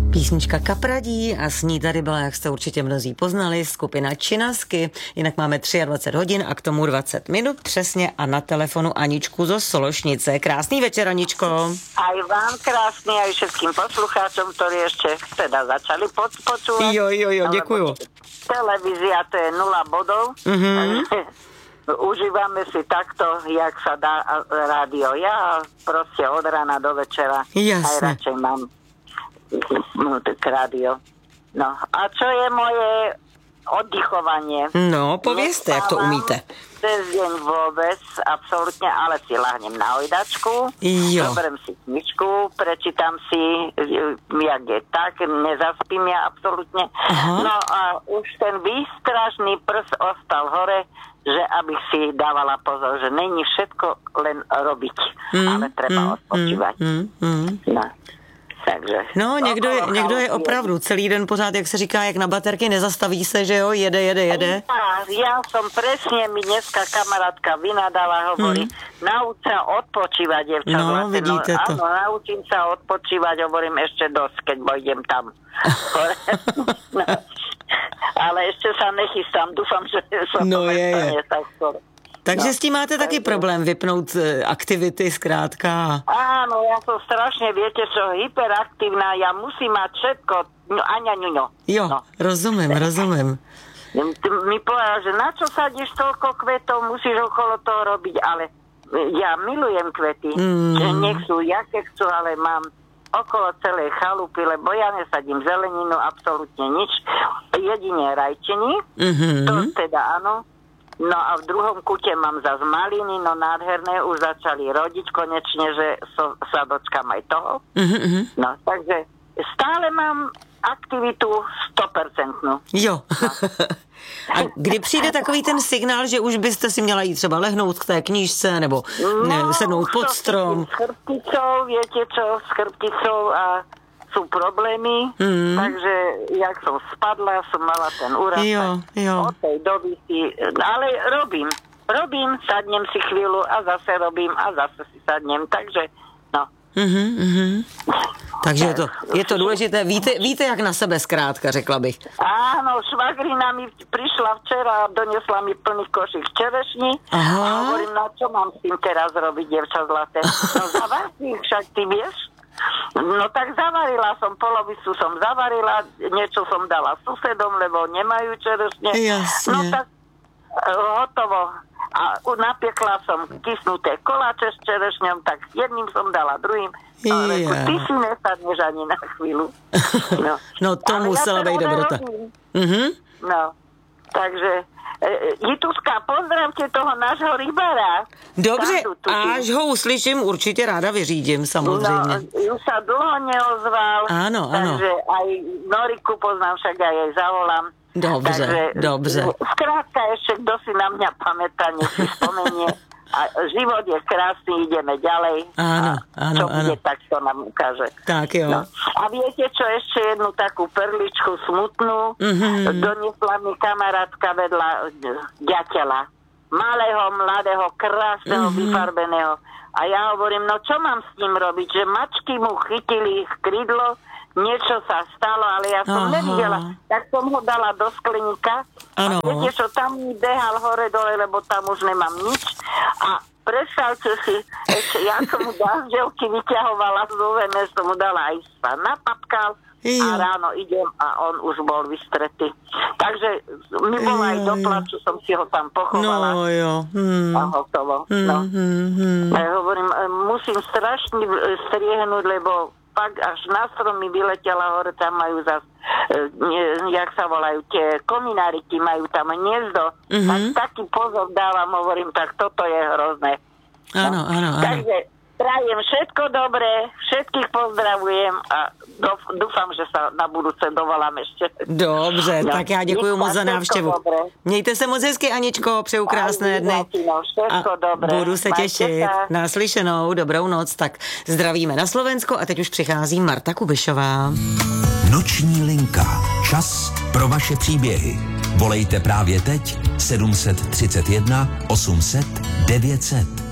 Písnička Kapradí a s ní tady byla, jak jste určitě mnozí poznali, skupina Činasky. Jinak máme 23 hodin a k tomu 20 minut přesně a na telefonu Aničku zo Sološnice. Krásný večer, Aničko. Aj vám krásný, aj všetkým poslucháčom, ktorí ešte teda začali počúvať. Jo, děkuju. Televízia to je 0 bodov. Užívame si takto, jak sa dá rádio. Ja proste od rána do večera najradšej mám rádio. No a čo je moje oddychovanie? No, povězte, jak to umíte. Cez deň vôbec, absolútne, ale si lahnem na ojdačku, zoberiem si knižku, prečítam si, jak je tak, nezaspím ja absolútne. No a už ten výstražný prs ostal hore, že abych si dávala pozor, že není všetko len robiť, ale treba odpočívať. No. Takže, no, někdo je opravdu celý den pořád, jak se říká, jak na baterky, nezastaví se, že jo, jede. Ja som presne, mi dneska kamarátka vynadala, hovorí, nauč sa odpočívať, devča. No, vidíte to. Áno, naučím sa odpočívať, hovorím ešte dosť, keď pôjdem tam. No, ale ešte sa nechystám, dúfam, že sa to nestane tak skoro. Takže s tím máte taky problém vypnout aktivity zkrátka. Áno, ja som strašne, viete čo, hyperaktívna, ja musím mať všetko, aňaňuňo. Jo, no. Rozumím. Mi povedal, že na čo sadíš toľko kvetov, musíš okolo toho robiť, ale ja milujem kvety, nech sú, jaké chcú, ale mám okolo celej chalupy, lebo ja nesadím zeleninu, absolútne nič, jedine rajčiny, to teda áno. No a v druhom kute mám zase maliny, no nádherné, už začali rodiť konečne, že sa dočkam aj toho. No, takže stále mám aktivitu 100%. Jo. A kdy přijde takový ten signál, že už byste si měla jít třeba lehnout k té knížce, nebo sednout pod strom? S chrbticou, viete čo, s chrbticou a sú problémy, takže jak som spadla, som mala ten úraz. Od tej doby si, ale robím, sadnem si chvíľu a zase robím a zase si sadnem, takže no. Takže je to důležité. Víte, jak na sebe zkrátka, řekla bych. Áno, švagrina mi prišla včera a donesla mi plný košík čerešní. A hovorím, na čo mám s tým teraz robiť, dievča zlaté? No zavar si, však ty vieš? No tak zavarila som, polovicu som zavarila, niečo som dala susedom, lebo nemajú čerešne. Jasne. No tak hotovo. A napiekla som kysnuté koláče s čerešňom, tak jedným som dala, druhým. Ale ty si nesadneš ani na chvíľu. No to musela být dobrota. No, takže Jituška, pozdravte toho nášho rybára. Dobře, až ho uslyším, určitě ráda vyřídím, samozřejmě. No, už sa dlho neozval. Áno. Takže aj Noriku poznám, však aj jej zavolám. Dobře. Skrátka ešte, kto si na mňa pamätá, nech si spomenie. A život je krásny, ideme ďalej. Áno. Bude, tak to nám ukáže. Tak jo. No. A viete čo, ešte jednu takú perličku smutnú. Doniesla mi kamarátka vedľa ďateľa. Malého, mladého, krásneho, vyfarbeného. A ja hovorím, no čo mám s ním robiť? Že mačky mu chytili krydlo, niečo sa stalo, ale ja som nevidela. Tak som ho dala do skleníka. A viete čo, tam mi behal hore dole, lebo tam už nemám nič. A predstavte si, ešte ja som mu dažďovky vyťahovala z zeme, som mu dala aj sa napapkal a ráno idem a on už bol vystretý. Takže mi bolo aj do plaču, som si ho tam pochovala. A hotovo. Ja hovorím, musím strašne striehnúť, lebo pak až na stromy vyletela hore, tam majú zas, jak sa volajú, tie komináriky, majú tam hniezdo. Taký pozor dávam, hovorím, tak toto je hrozné. Áno. Takže prajem všetko dobré, všetkých pozdravujem a dúfam, že sa na budúce dovolám ešte. Dobře, tak já děkuji moc za návštěvu. Mějte se moc hezky, Aničko, přeju krásné dny. Budu se těšit. Naslyšenou, dobrou noc. Tak zdravíme na Slovensko a teď už přichází Marta Kubišová. Noční linka. Čas pro vaše příběhy. Volejte právě teď 731 800 900.